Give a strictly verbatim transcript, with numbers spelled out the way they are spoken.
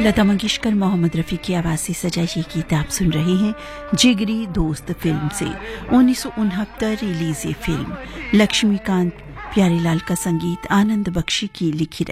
लता मंगेशकर, मोहम्मद रफ़ी की आवाज़ से सजा ये गीत आप सुन रहे हैं जिगरी दोस्त फिल्म से। उन्नीस सौ उनहत्तर रिलीज ये फिल्म लक्ष्मीकांत प्यारेलाल का संगीत, आनंद बख्शी की लिखी